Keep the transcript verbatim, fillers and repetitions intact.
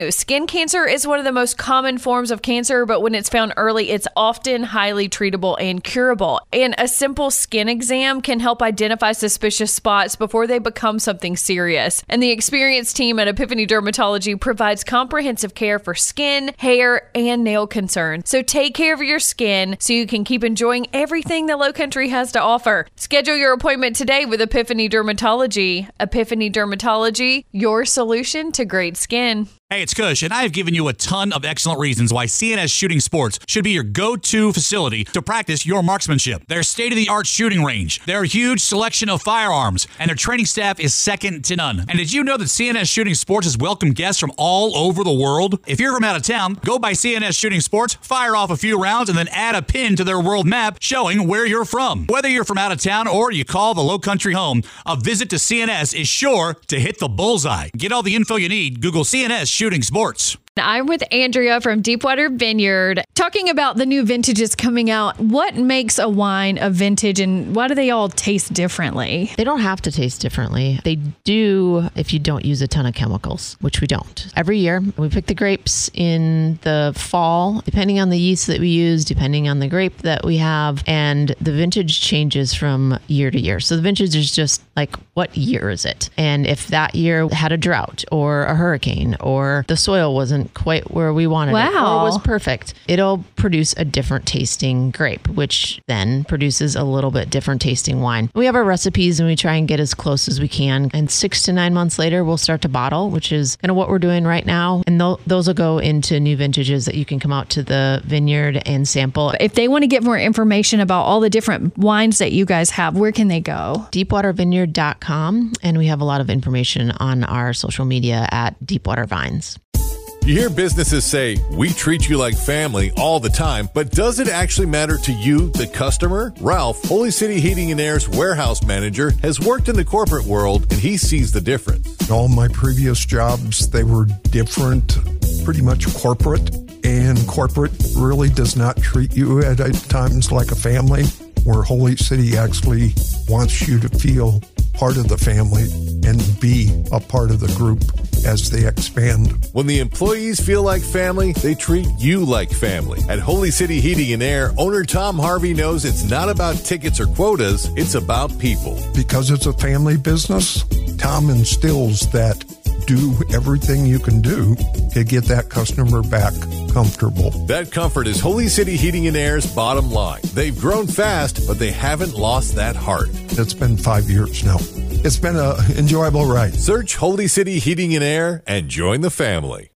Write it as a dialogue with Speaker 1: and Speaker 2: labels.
Speaker 1: Skin cancer is one of the most common forms of cancer, but when it's found early, it's often highly treatable and curable. And a simple skin exam can help identify suspicious spots before they become something serious. And the experienced team at Epiphany Dermatology provides comprehensive care for skin, hair, and nail concerns. So take care of your skin so you can keep enjoying everything the Lowcountry has to offer. Schedule your appointment today with Epiphany Dermatology. Epiphany Dermatology, your solution to great skin.
Speaker 2: Hey, it's Kush, and I have given you a ton of excellent reasons why C N S Shooting Sports should be your go-to facility to practice your marksmanship. Their state-of-the-art shooting range, their huge selection of firearms, and their training staff is second to none. And did you know that C N S Shooting Sports has welcomed guests from all over the world? If you're from out of town, go by C N S Shooting Sports, fire off a few rounds, and then add a pin to their world map showing where you're from. Whether you're from out of town or you call the Lowcountry home, a visit to C N S is sure to hit the bullseye. Get all the info you need. Google C N S Shooting Sports.
Speaker 1: I'm with Andrea from Deepwater Vineyard, talking about the new vintages coming out. What makes a wine a vintage, and why do they all taste differently?
Speaker 3: They don't have to taste differently. They do if you don't use a ton of chemicals, which we don't. Every year, we pick the grapes in the fall, depending on the yeast that we use, depending on the grape that we have, and the vintage changes from year to year. So the vintage is just like, what year is it? And if that year had a drought or a hurricane or the soil wasn't quite where we wanted
Speaker 1: wow.
Speaker 3: it or it was perfect, it'll produce a different tasting grape, which then produces a little bit different tasting wine. We have our recipes and we try and get as close as we can. And six to nine months later, we'll start to bottle, which is kind of what we're doing right now. And th- those will go into new vintages that you can come out to the vineyard and sample.
Speaker 1: If they want to get more information about all the different wines that you guys have, where can they go?
Speaker 3: deepwater vineyard dot com. And we have a lot of information on our social media at Deepwater Vines.
Speaker 4: You hear businesses say, we treat you like family all the time, but does it actually matter to you, the customer? Ralph, Holy City Heating and Air's warehouse manager, has worked in the corporate world, and he sees the difference.
Speaker 5: All my previous jobs, they were different, pretty much corporate, and corporate really does not treat you at times like a family, where Holy City actually wants you to feel part of the family and be a part of the group as they expand.
Speaker 4: When the employees feel like family, they treat you like family. At Holy City Heating and Air, owner Tom Harvey knows it's not about tickets or quotas, it's about people.
Speaker 5: Because it's a family business, Tom instills that do everything you can do to get that customer back comfortable.
Speaker 4: That comfort is Holy City Heating and Air's bottom line. They've grown fast, but they haven't lost that heart.
Speaker 5: It's been five years now. It's been an enjoyable ride.
Speaker 4: Search Holy City Heating and Air and join the family.